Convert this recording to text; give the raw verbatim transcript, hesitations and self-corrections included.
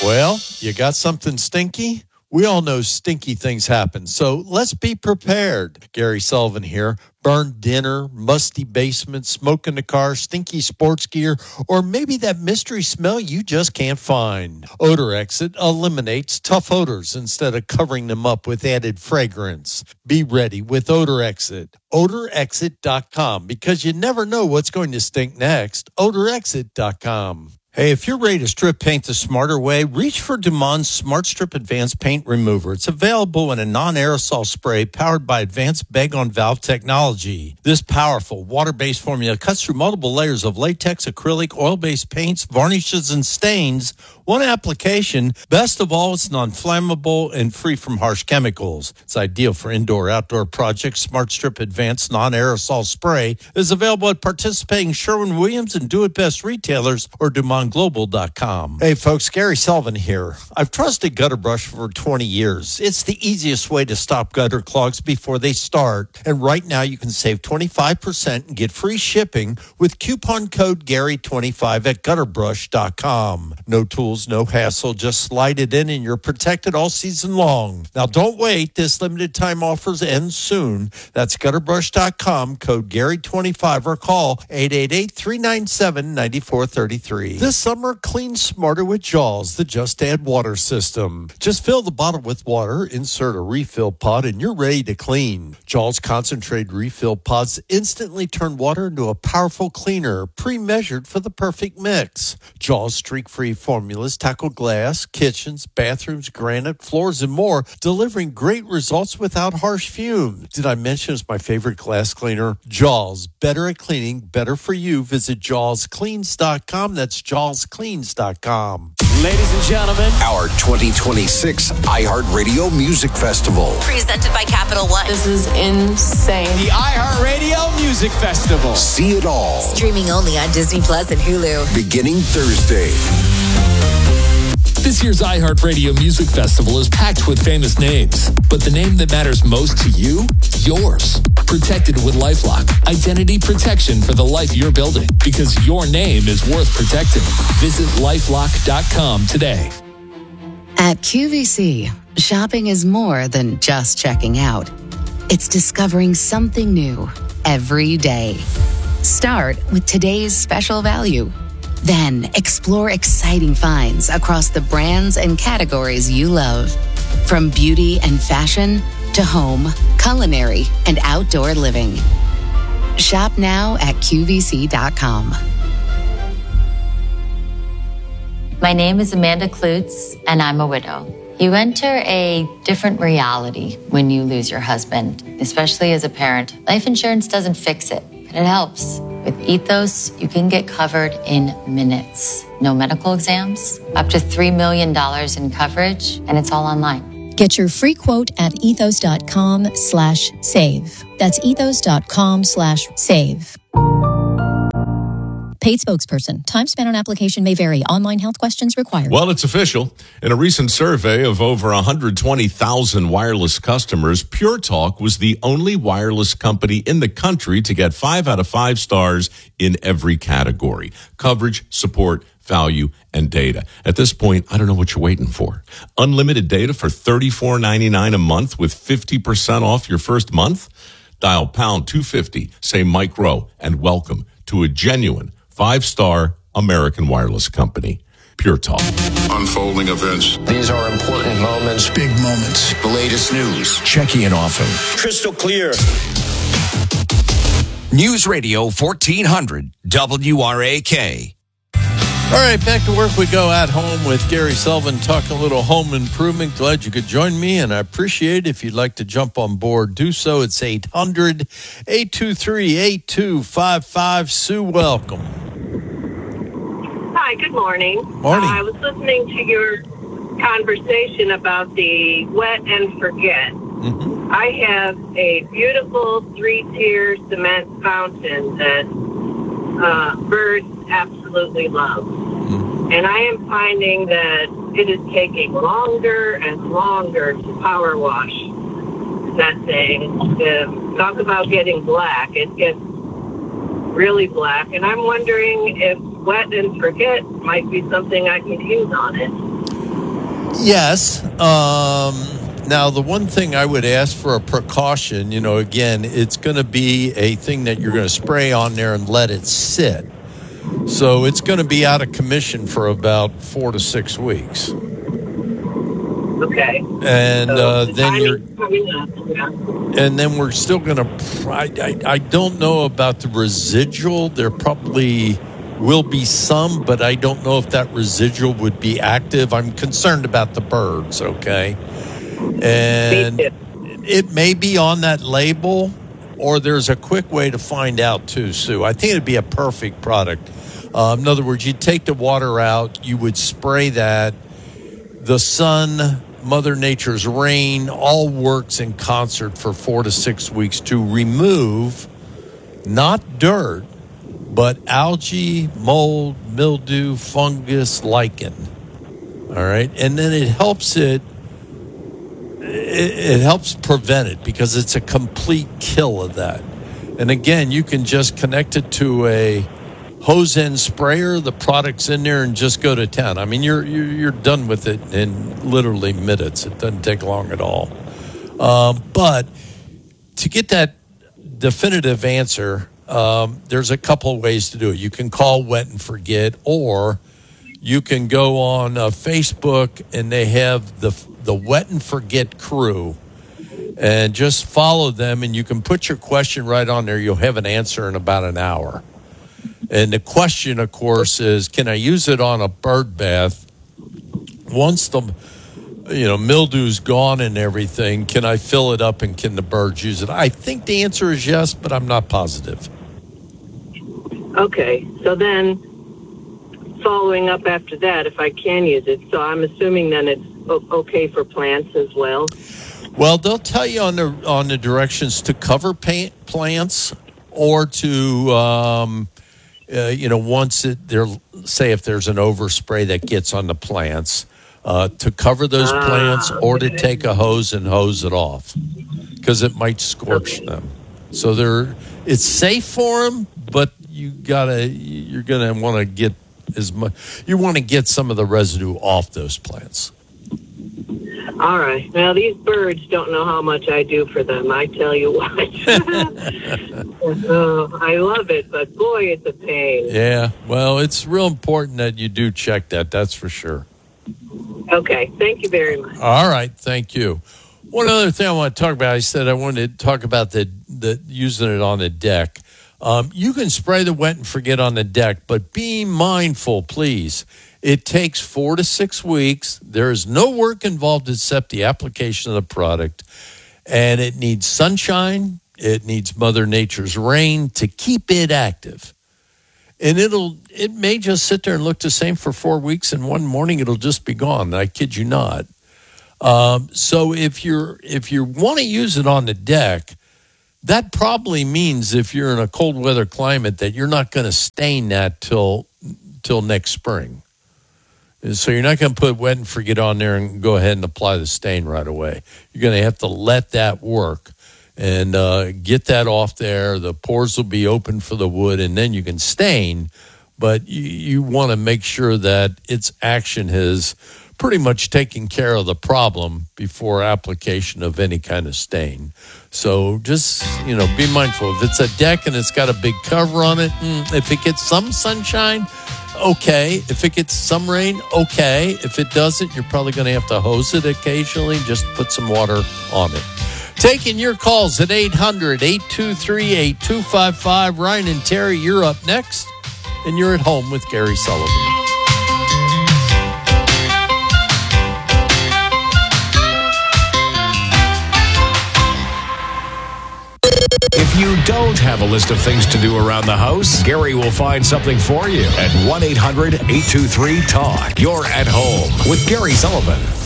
Well, you got something stinky? We all know stinky things happen, so let's be prepared. Gary Sullivan here. Burned dinner, musty basement, smoke in the car, stinky sports gear, or maybe that mystery smell you just can't find. Odor Exit eliminates tough odors instead of covering them up with added fragrance. Be ready with Odor Exit. odor exit dot com, because you never know what's going to stink next. odor exit dot com. Hey, if you're ready to strip paint the smarter way, reach for Dumont Smart Strip Advanced Paint Remover. It's available in a non-aerosol spray powered by advanced bag-on-valve technology. This powerful water-based formula cuts through multiple layers of latex, acrylic, oil-based paints, varnishes, and stains. One application. Best of all, it's non-flammable and free from harsh chemicals. It's ideal for indoor-outdoor projects. Smart Strip Advanced Non-Aerosol Spray is available at participating Sherwin-Williams and Do It Best retailers or Dumont Global dot com. Hey folks, Gary Sullivan here. I've trusted Gutter Brush for twenty years. It's the easiest way to stop gutter clogs before they start. And right now you can save twenty-five percent and get free shipping with coupon code Gary twenty-five at gutter brush dot com. No tools, no hassle. Just slide it in and you're protected all season long. Now don't wait. This limited time offers end soon. That's gutter brush dot com, code Gary twenty-five, or call eight eight eight, three nine seven, nine four three three. This summer, clean smarter with Jaws, the Just Add Water system. Just fill the bottle with water, insert a refill pod, and you're ready to clean. Jaws concentrated refill pods instantly turn water into a powerful cleaner, pre-measured for the perfect mix. Jaws streak-free formulas tackle glass, kitchens, bathrooms, granite, floors, and more, delivering great results without harsh fumes. Did I mention it's my favorite glass cleaner? Jaws, better at cleaning, better for you. Visit jaws cleans dot com. That's jaws cleans dot com. Ladies and gentlemen, our twenty twenty-six iHeartRadio Music Festival. Presented by Capital One. This is insane. The iHeartRadio Music Festival. See it all. Streaming only on Disney Plus and Hulu. Beginning Thursday. This year's iHeartRadio Music Festival is packed with famous names, but the name that matters most to you? Yours. Protected with LifeLock. Identity protection for the life you're building, because your name is worth protecting. Visit lifelock dot com today. At Q V C, shopping is more than just checking out. It's discovering something new every day. Start with today's special value. Then explore exciting finds across the brands and categories you love. From beauty and fashion to home, culinary, and outdoor living. Shop now at Q V C dot com. My name is Amanda Klutz, and I'm a widow. You enter a different reality when you lose your husband, especially as a parent. Life insurance doesn't fix it, but it helps. With Ethos, you can get covered in minutes. No medical exams, up to three million dollars in coverage, and it's all online. Get your free quote at ethos.com slash save. That's ethos.com slash save. Paid spokesperson. Time spent on application may vary. Online health questions required. Well, it's official. In a recent survey of over one hundred twenty thousand wireless customers, Pure Talk was the only wireless company in the country to get five out of five stars in every category: coverage, support, value, and data. At this point, I don't know what you're waiting for. Unlimited data for thirty-four ninety-nine a month with fifty percent off your first month? Dial pound two fifty, say micro, and welcome to a genuine five-star American wireless company. Pure Talk. Unfolding events. These are important moments. Big moments. The latest news. Checking in often. Crystal clear. News Radio fourteen hundred W R A K. All right, back to work we go at home with Gary Sullivan, talking a little home improvement. Glad you could join me, and I appreciate it. If you'd like to jump on board, do so. It's eight hundred, eight two three, eight two five five. Sue, welcome. Hi, good morning. Morning. Uh, I was listening to your conversation about the wet and forget. Mm-hmm. I have a beautiful three-tier cement fountain that uh, birds absolutely love. Mm-hmm. And I am finding that it is taking longer and longer to power wash that thing. To talk about getting black, it gets really black. And I'm wondering if wet and forget might be something I could use on it. Yes. Um, now, the one thing I would ask for a precaution, you know, again, it's going to be a thing that you're going to spray on there and let it sit. So it's going to be out of commission for about four to six weeks. Okay. And so uh, the then you're, yeah. and then we're still going to. I, I I don't know about the residual. There probably will be some, but I don't know if that residual would be active. I'm concerned about the birds. Okay, and it may be on that label, or there's a quick way to find out too, Sue. I think it'd be a perfect product. Um, in other words, you take the water out, you would spray that. The sun, Mother Nature's rain, all works in concert for four to six weeks to remove not dirt, but algae, mold, mildew, fungus, lichen. All right, and then it helps it. It, it helps prevent it because it's a complete kill of that. And again, you can just connect it to a hose end sprayer, the product's in there, and just go to town. I mean, you're you're, you're done with it in literally minutes. It doesn't take long at all. Um, but to get that definitive answer, um, there's a couple of ways to do it. You can call Wet and Forget, or you can go on uh, Facebook, and they have the the Wet and Forget crew, and just follow them, and you can put your question right on there. You'll have an answer in about an hour. And the question, of course, is, can I use it on a bird bath? Once the, you know, mildew's gone and everything, can I fill it up and can the birds use it? I think the answer is yes, but I'm not positive. Okay, so then following up after that, if I can use it, so I'm assuming then it's okay for plants as well? Well, they'll tell you on the on the directions to cover paint plants or to... Um, Uh, you know, once it, there, say if there's an overspray that gets on the plants, uh, to cover those ah, plants or to take a hose and hose it off because it might scorch okay. them. So they're, it's safe for them, but you gotta, you're gonna want to get as much, you want to get some of the residue off those plants. All right. Now, these birds don't know how much I do for them. I tell you what. oh, I love it, but boy, it's a pain. Yeah. Well, it's real important that you do check that. That's for sure. Okay. Thank you very much. All right. Thank you. One other thing I want to talk about, I said I wanted to talk about the, the using it on the deck. Um, you can spray the Wet and Forget on the deck, but be mindful, please. It takes four to six weeks. There is no work involved except the application of the product. And it needs sunshine. It needs Mother Nature's rain to keep it active. And it'll it may just sit there and look the same for four weeks, and one morning it'll just be gone. I kid you not. Um, so if you're if you want to use it on the deck, that probably means if you're in a cold weather climate that you're not going to stain that till till next spring. So you're not going to put Wet and Forget on there and go ahead and apply the stain right away. You're going to have to let that work and uh, get that off there. The pores will be open for the wood, and then you can stain. But you, you want to make sure that its action has pretty much taken care of the problem before application of any kind of stain. So just, you know, be mindful. If it's a deck and it's got a big cover on it, if it gets some sunshine, okay. If it gets some rain, okay. If it doesn't, you're probably going to have to hose it occasionally. Just put some water on it. Taking your calls at eight hundred, eight two three, eight two five five. Ryan and Terry, you're up next, and you're at home with Gary Sullivan. If you don't have a list of things to do around the house, Gary will find something for you at one eight hundred, eight two three, talk. You're at home with Gary Sullivan.